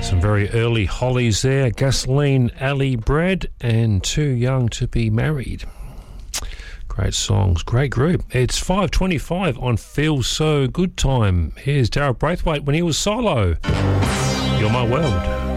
Some very early Hollies there. Gasoline Alley Bread and Too Young to Be Married. Great songs, great group. It's 5:25 on Feel So Good time. Here's Daryl Braithwaite when he was solo. You're My World.